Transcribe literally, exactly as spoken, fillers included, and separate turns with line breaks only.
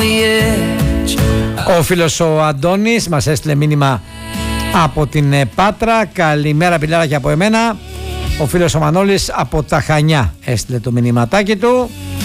Ο φίλος ο Αντώνης μας έστειλε μήνυμα από την Πάτρα. Καλημέρα πιλάρια από εμένα. Ο φίλος ο Μανώλης από τα Χανιά έστειλε το μηνυματάκι του.